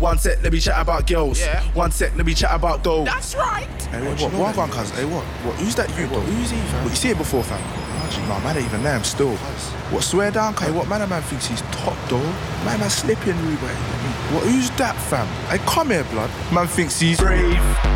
One sec, let me chat about girls. Yeah. One sec, let me chat about dough. That's right. Hey, what one cuz? Hey, what? Who's that you, though? Who's he, fam? What, you see it before, fam? No, man, ain't even there, I'm still. What, swear down, cuz? Hey, what man thinks he's top, though? Man slipping, Ruben. What, who's that, fam? Hey, come here, blood. Man thinks he's brave.